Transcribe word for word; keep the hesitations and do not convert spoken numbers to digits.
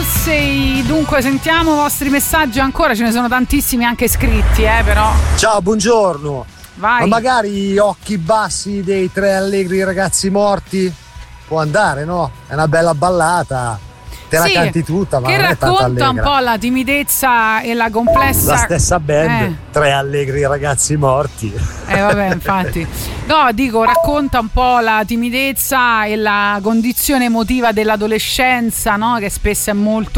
Halsey. Dunque sentiamo i vostri messaggi ancora, ce ne sono tantissimi anche scritti, eh, però. Ciao, buongiorno. Vai. Ma magari Occhi bassi dei Tre allegri ragazzi morti? Può andare, no? È una bella ballata. Te la sì, canti tutta, ma che non è tanto racconta un allegra. po' la timidezza e la complessa. La stessa band, eh. Tre allegri ragazzi morti. Eh vabbè, infatti. No, dico, racconta un po' la timidezza e la condizione emotiva dell'adolescenza, no? Che spesso è molto